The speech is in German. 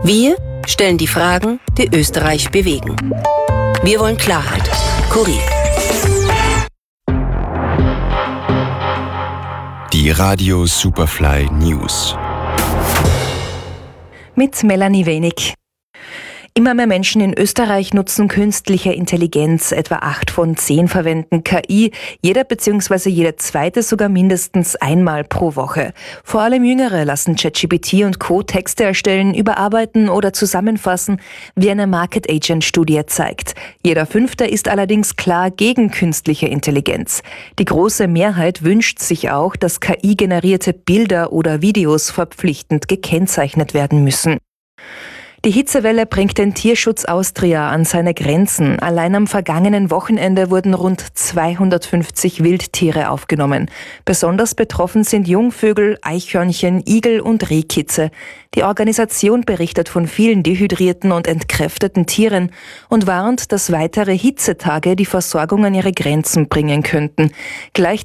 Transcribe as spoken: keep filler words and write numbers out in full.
Wir stellen die Fragen, die Österreich bewegen. Wir wollen Klarheit. Kurier. Die Radio Superfly News. Mit Melanie Wenig. Immer mehr Menschen in Österreich nutzen künstliche Intelligenz. Etwa acht von zehn verwenden K I. Jeder bzw. jeder zweite sogar mindestens einmal pro Woche. Vor allem Jüngere lassen ChatGPT und Co. Texte erstellen, überarbeiten oder zusammenfassen, wie eine Market Agent Studie zeigt. Jeder Fünfte ist allerdings klar gegen künstliche Intelligenz. Die große Mehrheit wünscht sich auch, dass K I-generierte Bilder oder Videos verpflichtend gekennzeichnet werden müssen. Die Hitzewelle bringt den Tierschutz Austria an seine Grenzen. Allein am vergangenen Wochenende wurden rund zweihundertfünfzig Wildtiere aufgenommen. Besonders betroffen sind Jungvögel, Eichhörnchen, Igel und Rehkitze. Die Organisation berichtet von vielen dehydrierten und entkräfteten Tieren und warnt, dass weitere Hitzetage die Versorgung an ihre Grenzen bringen könnten. Gleich